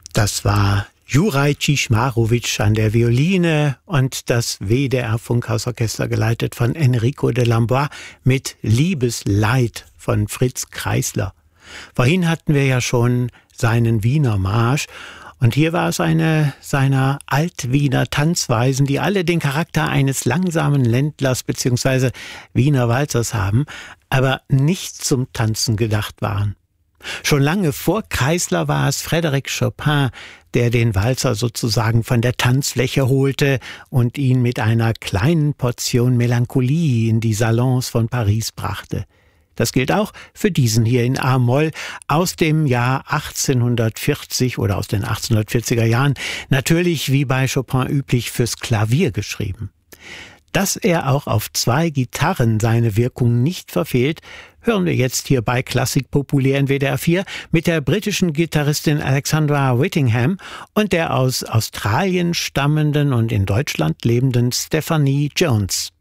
Das war Juraj Ciszmarowitsch an der Violine und das WDR-Funkhausorchester geleitet von Enrico de Lambois mit Liebesleid von Fritz Kreisler. Vorhin hatten wir ja schon seinen Wiener Marsch und hier war es eine seiner Altwiener Tanzweisen, die alle den Charakter eines langsamen Ländlers bzw. Wiener Walzers haben, aber nicht zum Tanzen gedacht waren. Schon lange vor Kreisler war es Frédéric Chopin, der den Walzer sozusagen von der Tanzfläche holte und ihn mit einer kleinen Portion Melancholie in die Salons von Paris brachte. Das gilt auch für diesen hier in A-Moll aus dem Jahr 1840 oder aus den 1840er Jahren, natürlich wie bei Chopin üblich fürs Klavier geschrieben. Dass er auch auf 2 Gitarren seine Wirkung nicht verfehlt, hören wir jetzt hier bei Klassik populär in WDR 4 mit der britischen Gitarristin Alexandra Whittingham und der aus Australien stammenden und in Deutschland lebenden Stephanie Jones.